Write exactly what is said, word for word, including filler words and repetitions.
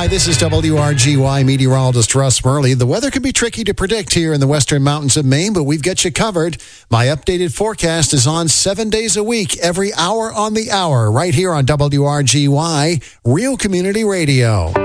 Hi, this is W R G Y meteorologist Russ Murley. The weather can be tricky to predict here in the western mountains of Maine, but we've got you covered. My updated forecast is on seven days a week, every hour on the hour, right here on W R G Y, Real Community Radio.